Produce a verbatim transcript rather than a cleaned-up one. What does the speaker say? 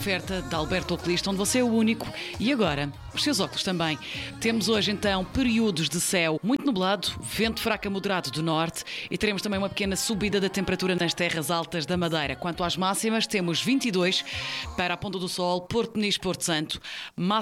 oferta da Alberto Oculista, onde você é o único e agora os seus óculos também. Temos hoje então períodos de céu muito nublado, vento fraco a moderado do norte e teremos também uma pequena subida da temperatura nas terras altas da Madeira. Quanto às máximas, temos vinte e dois para a Ponta do Sol, Porto Muniz, Porto Santo,